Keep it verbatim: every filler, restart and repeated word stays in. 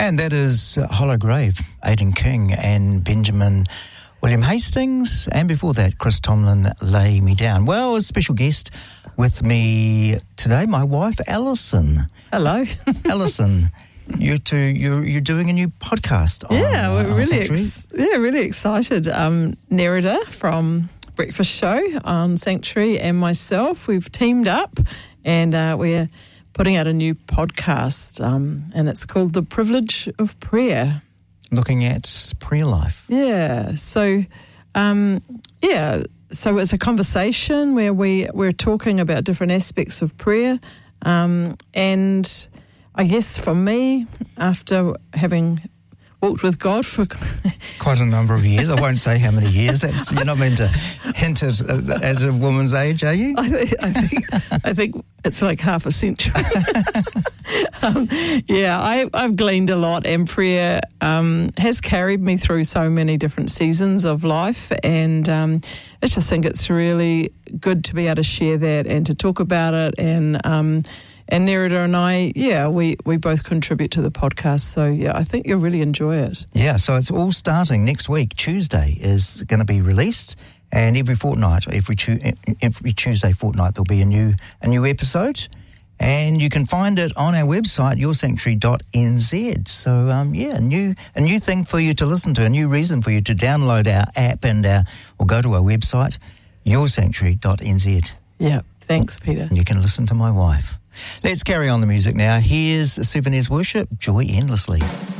And that is uh, Hollow Grave, Aidan King and Benjamin William Hastings, and before that, Chris Tomlin, Lay Me Down. Well, a special guest with me today, my wife, Alison. Hello. Alison, you two, you're, you're doing a new podcast on Yeah, uh, we're really, Sanctuary. ex- yeah, really excited. Um, Nerida from Breakfast Show on Sanctuary and myself, we've teamed up and uh, we're putting out a new podcast, um, and it's called The Privilege of Prayer. Looking at prayer life. Yeah, so, um, yeah, so it's a conversation where we, we're talking about different aspects of prayer, um, and I guess for me, after having walked with God for quite a number of years, I won't say how many years. That's, you're not meant to hint at, at a woman's age, are you? I, th- I think I think it's like half a century. um, yeah, I, I've gleaned a lot, and prayer um, has carried me through so many different seasons of life, and um, I just think it's really good to be able to share that and to talk about it, and um, And Nerida and I, yeah, we, we both contribute to the podcast. So, yeah, I think you'll really enjoy it. Yeah, so it's all starting next week. Tuesday is going to be released, and every fortnight, every, tu- every Tuesday fortnight, there'll be a new a new episode. And you can find it on our website, your sanctuary dot n z. So, um, yeah, a new, a new thing for you to listen to, a new reason for you to download our app and our, or go to our website, your sanctuary dot n z. Yeah, thanks, Peter. And you can listen to my wife. Let's carry on the music now. Here's Souvenirs Worship, Joy Endlessly.